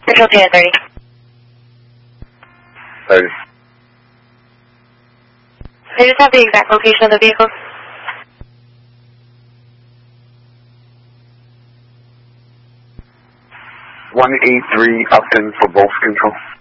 Control 1030. 30. They just have the exact location of the vehicle. 183 Upton for Bolts Control.